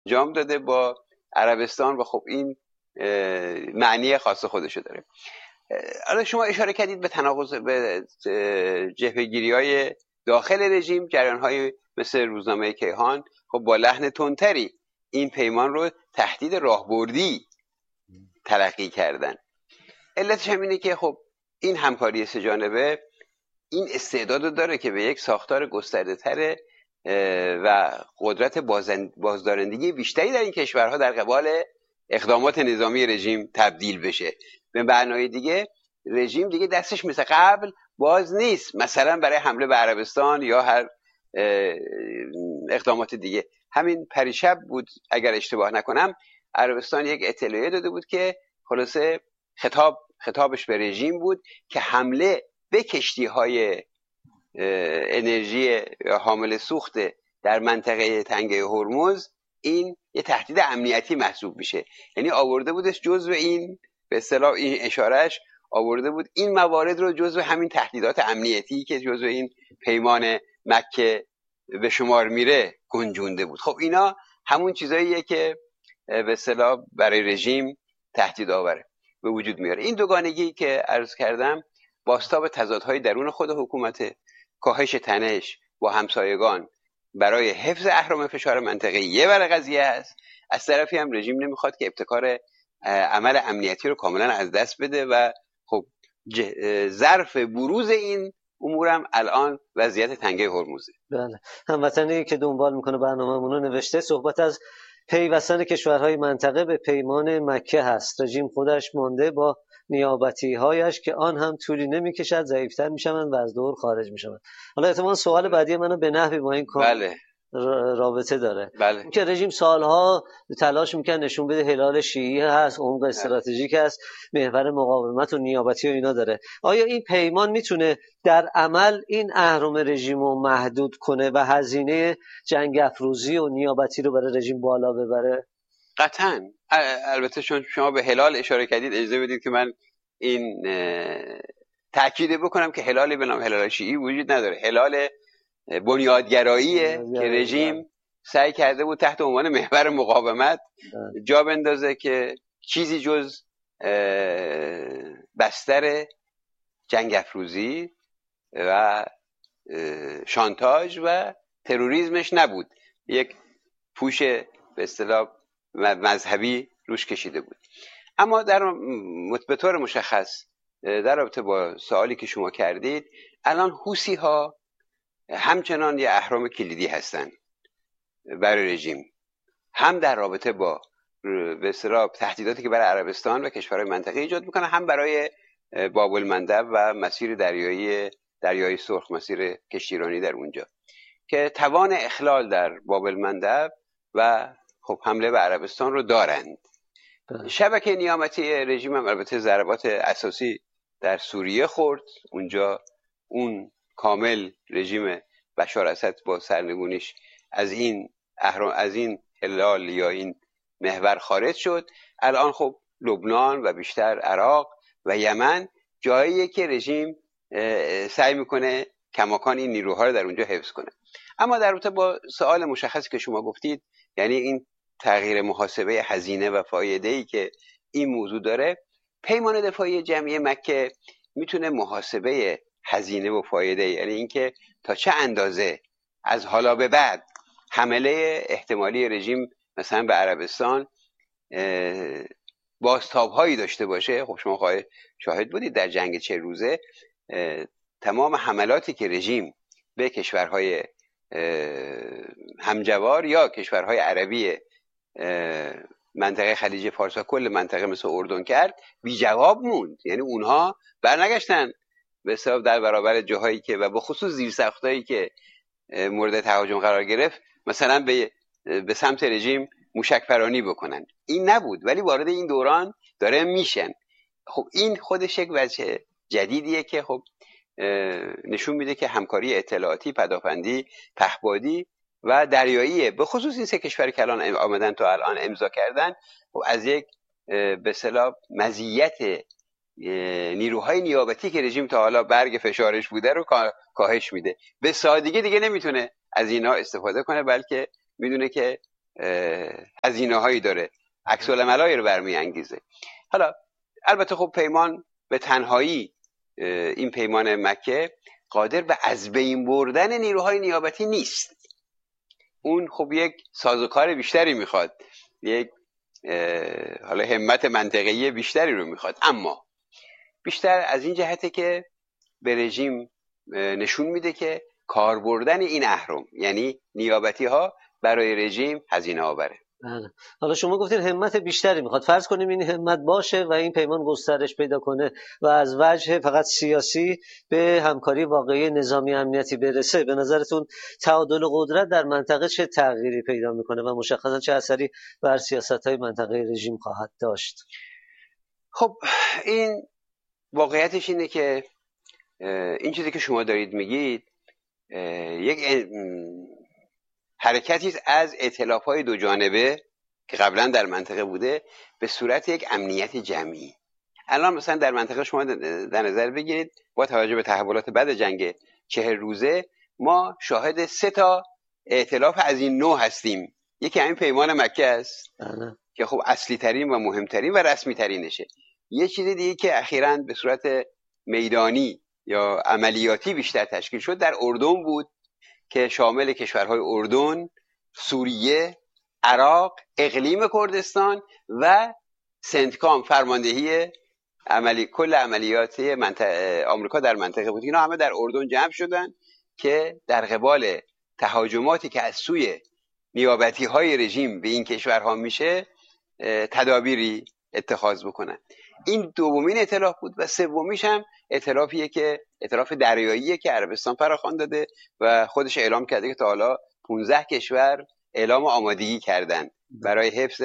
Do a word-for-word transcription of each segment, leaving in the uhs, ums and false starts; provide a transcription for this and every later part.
انجام داده با عربستان و خب این معنی خاص خودشو داره. حالا شما اشاره کردید به تناقض، به جبهه‌گیری‌های داخل رژیم، جریان‌های مثل روزنامه کیهان خب با لحن تندتری این پیمان رو تهدید راهبردی تلقی کردن. علتش هم اینه که خب این همکاری سه جانبه این استعداد داره که به یک ساختار گسترده‌تر و قدرت بازدارندگی بیشتری در این کشورها در قبال اقدامات نظامی رژیم تبدیل بشه. به معنای دیگه رژیم دیگه دستش مثل قبل باز نیست، مثلا برای حمله به عربستان یا هر اقدامات دیگه. همین پریشب بود اگر اشتباه نکنم، عربستان یک اطلاعیه داده بود که خلاصه خطاب خطابش به رژیم بود که حمله به کشتی‌های انرژی یا حامل سوخت در منطقه تنگه هرمز این یه تهدید امنیتی محسوب میشه. یعنی آورده بودش جزو این، به اصطلاح این اشارهش آورده بود این موارد رو جزو همین تهدیدات امنیتی که جزو این پیمان مکه به شمار میره گنجونده بود. خب اینا همون چیزاییه که به اصطلاح برای رژیم تهدید آوره به وجود میاره. این دوگانگی که عرض کردم بازتاب تضادهای درون خود حکومت، کاهش تنش با همسایگان برای حفظ اهرم فشار منطقه‌ای یه ور قضیه است. از طرفی هم رژیم نمیخواد که ابتکار عمل امنیتی رو کاملا از دست بده و خب ظرف بروز این امورم الان وضعیت تنگه هرمزه. بله، هموطنی که دنبال میکنه برنامه‌مون رو نوشته صحبت از پیوستن کشورهای منطقه به پیمان مکه هست. رژیم خودش مانده با نیابتی‌هایش که آن هم طولی نمی‌کشد ضعیف‌تر می‌شوند و از دور خارج می‌شوند. حالا احتمالاً سوال بعدی منو به نحوی با این کار بله. رابطه داره. بله. که رژیم سالها تلاش میکنه نشون بده هلال شیعی هست، عمق استراتژیک هست، محور مقاومت و نیابتی و اینا داره. آیا این پیمان میتونه در عمل این اهرم رژیم رو محدود کنه و هزینه جنگ افروزی و نیابتی رو برای رژیم بالا ببره؟ قطعاً. البته چون شما به هلال اشاره کردید اجازه بدید که من این تأکید بکنم که هلالی به نام هلال شیعی وجود نداره. هلال بنیادگراییه که رژیم سعی کرده بود تحت عنوان محور مقاومت جا بندازه که چیزی جز بستر جنگ افروزی و شانتاژ و تروریسمش نبود. یک پوش به اصطلاح مذهبی روش کشیده بود. اما در به طور مشخص در رابطه با سوالی که شما کردید، الان حوثی ها همچنان یه اهرم کلیدی هستن برای رژیم، هم در رابطه با به اصطلاح تهدیداتی که برای عربستان و کشورهای منطقه ایجاد میکنه، هم برای باب المندب و مسیر دریایی دریای سرخ، مسیر کشتیرانی در اونجا که توان اخلال در باب المندب و خب حمله به عربستان رو دارند. شبکه نیابتی رژیم هم البته ضربات اساسی در سوریه خورد، اونجا اون کامل رژیم بشار اسد با سرنگونیش از این اهرام از این هلال یا این محور خارج شد. الان خب لبنان و بیشتر عراق و یمن جاییه که رژیم سعی میکنه کماکان این نیروها رو در اونجا حفظ کنه. اما در رابطه با سوال مشخصی که شما گفتید، یعنی این تغییر محاسبه هزینه و فایده‌ای که این موضوع داره، پیمان دفاعی جمعی مکه میتونه محاسبه هزینه و فایده، یعنی اینکه تا چه اندازه از حالا به بعد حمله احتمالی رژیم مثلا به عربستان بازتاب‌هایی داشته باشه. خب شما شاهد بودید در جنگ چه روزه تمام حملاتی که رژیم به کشورهای همجوار یا کشورهای عربی منطقه خلیج فارس و کل منطقه مثل اردن کرد بی جواب موند. یعنی اونها برنگشتن به حساب در برابر جاهایی که و به خصوص زیرساختایی که مورد تهاجم قرار گرفت مثلا به به سمت رژیم موشک پرانی بکنن. این نبود، ولی وارد این دوران داره میشن. خب این خودش یک وجه جدیدیه که خب نشون میده که همکاری اطلاعاتی، پدافندی، پهپادی و دریاییه، به خصوص این سه کشور که الان آمدن تا الان امضا کردن و از یک به اصطلاح مزیت نیروهای نیابتی که رژیم تا حالا برگ فشارش بوده رو کاهش میده. به سادگی دیگه نمیتونه از اینا استفاده کنه، بلکه میدونه که هزینه هایی داره، عکس العملایی رو برمیانگیزه. حالا البته خب پیمان به تنهایی، این پیمان مکه قادر به از بین بردن نیروهای نیابتی نیست. اون خب یک سازوکار بیشتری میخواد، یک حالا همت منطقه‌ای بیشتری رو میخواد، اما بیشتر از این جهته که به رژیم نشون میده که کار بردن این اهرم یعنی نیابتی ها برای رژیم هزینه آوره. بله. حالا شما گفتین همت بیشتری میخواد، فرض کنیم این همت باشه و این پیمان گسترش پیدا کنه و از وجه فقط سیاسی به همکاری واقعی نظامی امنیتی برسه، به نظرتون تعادل قدرت در منطقه چه تغییری پیدا میکنه و مشخصا چه اثری بر سیاست‌های منطقه رژیم خواهد داشت؟ خب این واقعیتش اینه که این چیزی که شما دارید میگید یک حرکتی از ائتلاف‌های دو جانبه که قبلا در منطقه بوده به صورت یک امنیت جمعی. الان مثلا در منطقه شما در نظر بگیرید با توجه به تحولات بعد جنگ چهل روزه ما شاهد سه تا ائتلاف از این نوع هستیم. یکی همین پیمان مکه است که خب اصلی ترین و مهمترین و رسمی ترینشه. یه چیز دیگه که اخیراً به صورت میدانی یا عملیاتی بیشتر تشکیل شد در اردن بود که شامل کشورهای اردن، سوریه، عراق، اقلیم کردستان و سنتکام فرماندهی عملی کل عملیات منطقه آمریکا در منطقه بود. اینا همه در اردن جمع شدن که در قبال تهاجماتی که از سوی نیابتی های رژیم به این کشورها میشه تدابیری اتخاذ بکنن. این دومین ائتلاف بود و سومیش هم ائتلافیه که ائتلاف دریاییه که عربستان فراخوان داده و خودش اعلام کرده که تا حالا پانزده کشور اعلام آمادگی کردن برای حفظ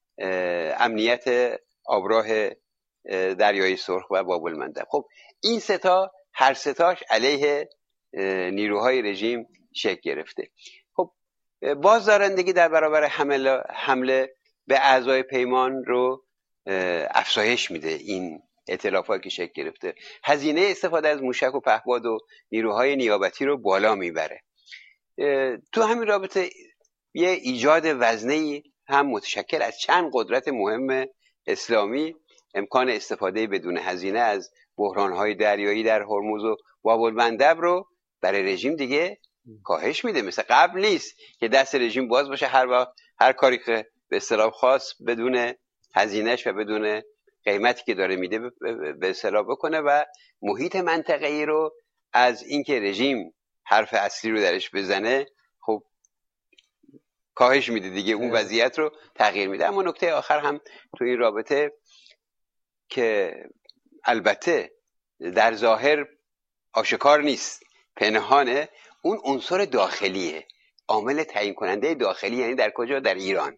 امنیت آبراه دریای سرخ و باب المندب. خب این سه تا هر سه تاش علیه نیروهای رژیم شکل گرفته. خب بازدارندگی در برابر حمله حمله به اعضای پیمان رو افزایش میده. این ائتلافایی که شکل گرفته هزینه استفاده از موشک و پهپاد و نیروهای نیابتی رو بالا میبره. تو همین رابطه یه ایجاد وزنه‌ای هم متشکل از چند قدرت مهم اسلامی امکان استفاده بدون هزینه از بحران‌های دریایی در هرمز و باب المندب رو برای رژیم دیگه کاهش میده. مثل قبل نیست که دست رژیم باز باشه هر وقت هر کاری که به اصطلاح خاص بدون هزینهش و بدون قیمتی که داره میده به اصطلاح بکنه و محیط منطقه‌ای رو از اینکه رژیم حرف اصلی رو درش بزنه خب کاهش میده دیگه، اون وضعیت رو تغییر میده. اما نکته آخر هم تو این رابطه که البته در ظاهر آشکار نیست، پنهانه، اون عنصر داخلیه، عامل تعیین کننده داخلی. یعنی در کجا؟ در ایران.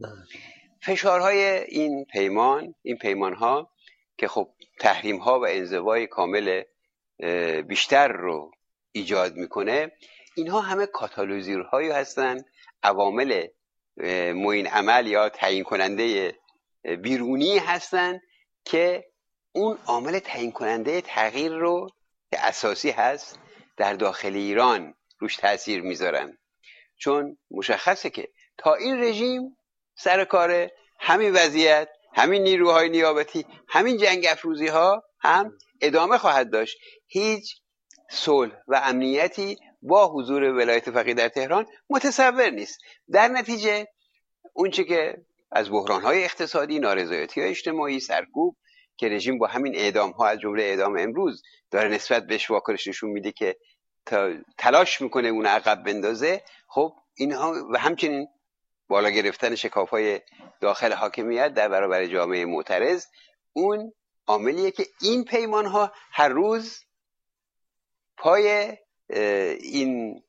فشارهای این پیمان این پیمانها که خب تحریم‌ها و انزوای کامل بیشتر رو ایجاد میکنه، اینها همه کاتالیزورهایی هستن، عوامل معین عمل یا تعیین کننده بیرونی هستن که اون عامل تعیین کننده تغییر رو که اساسی هست در داخل ایران روش تأثیر میذارن. چون مشخصه که تا این رژیم سر کار همین وضعیت، همین نیروهای نیابتی، همین جنگ افروزی ها هم ادامه خواهد داشت. هیچ صلح و امنیتی با حضور ولایت فقیه در تهران متصور نیست. در نتیجه اون چه که از بحران‌های اقتصادی، نارضایتی‌های اجتماعی، سرکوب که رژیم با همین اعدام‌ها از جمله اعدام امروز داره نسبت بهش واکنش نشون میده که تلاش میکنه اون عقب بندازه، خب اینها و همچنین بالا گرفتن شکاف‌های داخل حاکمیت در برابر جامعه معترض، اون عاملیه که این پیمان‌ها هر روز پای این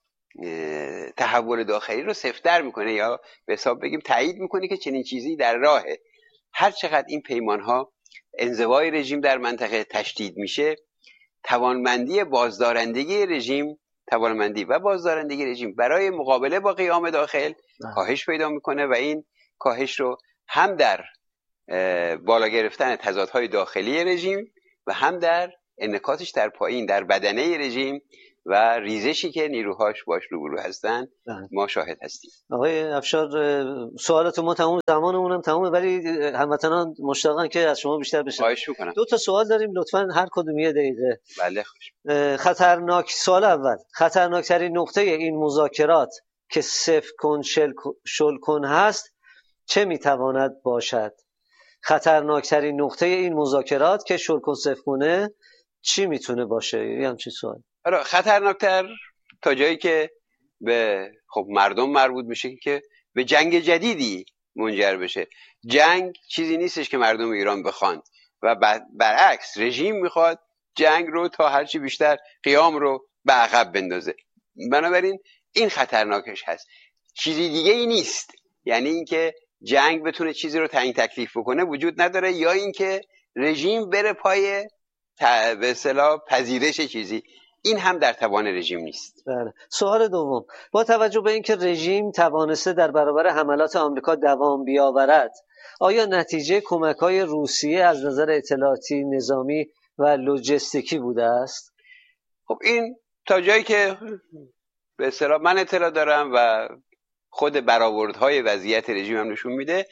تحول داخلی رو سفت‌تر میکنه یا به حساب بگیم تایید میکنه که چنین چیزی در راهه. هر چقدر این پیمان‌ها انزوای رژیم در منطقه تشدید میشه، توانمندی بازدارندگی رژیم توانمندی و بازدارندگی رژیم برای مقابله با قیام داخل کاهش پیدا میکنه و این کاهش رو هم در بالا گرفتن تضادهای داخلی رژیم و هم در انعکاسش در پایین در بدنه رژیم و ریزشی که نیروهاش باش روبرو هستن ما شاهد هستیم. آقای افشار سوالات ما تمام، زمانمون هم تمامه، ولی هموطنان مشتاقن که از شما بیشتر بشن. خواهش میکنم. دو تا سوال داریم، لطفاً هر کدوم یه دقیقه. بله خوش. خطرناک سوال اول، خطرناکترین نقطه این مذاکرات که صفر کن شل کن هست چه میتواند باشد؟ خطرناکترین نقطه این مذاکرات که شل کن صفر کنه چی میتونه باشه؟ یه همچین سوال. آره خطرناکتر تا جایی که به خب مردم مربوط میشه که به جنگ جدیدی منجر بشه. جنگ چیزی نیستش که مردم ایران بخوان و برعکس رژیم میخواد جنگ رو تا هرچی بیشتر قیام رو به عقب بندازه. بنابراین این خطرناکش هست، چیزی دیگه ای نیست. یعنی اینکه جنگ بتونه چیزی رو تعیین تکلیف بکنه وجود نداره، یا اینکه رژیم بره پای به اصطلاح پذیرش چیزی، این هم در توان رژیم نیست. بله. سوال دوم، با توجه به اینکه رژیم توانسته در برابر حملات آمریکا دوام بیاورد، آیا نتیجه کمک‌های روسیه از نظر اطلاعاتی، نظامی و لوجستیکی بوده است؟ خب این تا جایی که به اصطلاح من اطلاع دارم و خود برآوردهای وضعیت رژیم هم نشون میده،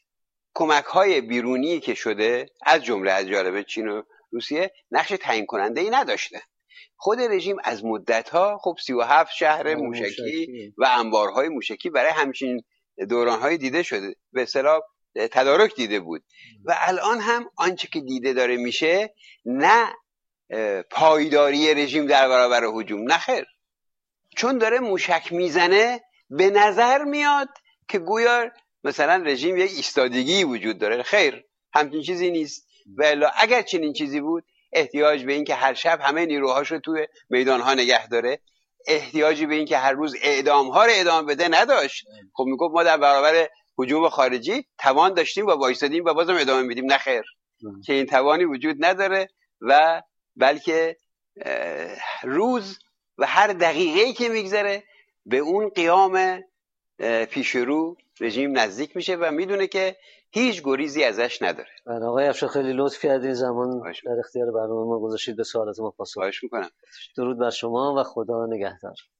کمک‌های بیرونی که شده از جمله از جانب چین و روسیه نقش تعیین کننده ای نداشته. خود رژیم از مدت‌ها خب سی و هفت شهر موشکی و انبارهای موشکی برای همچین دوران‌های دیده شده، به اصطلاح تدارک دیده بود و الان هم آنچه که دیده داره میشه نه پایداری رژیم در برابر هجوم، نه خیر، چون داره موشک میزنه به نظر میاد که گویا مثلا رژیم یک ایستادگی وجود داره. خیر، همچین چیزی نیست. و الا اگر چنین چیزی بود احتیاج به این که هر شب همه نیروهاش رو توی میدانها نگه داره، احتیاجی به این که هر روز اعدام‌ها رو ادامه بده نداشت. خب میگفت ما در برابر هجوم خارجی توان داشتیم و وایسادیم و بازم ادامه میدیم. نه خیر، که این توانی وجود نداره و بلکه روز و هر دقیقه‌ای که میگذره به اون قیام پیشرو رژیم نزدیک میشه و میدونه که هیچ گریزی ازش نداره. بله آقای افشار خیلی لطف کردین، زمان در اختیار برنامه ما گذاشتید، به سوالات ما پاسخ. خواهش میکنم. درود بر شما و خدا نگهدار.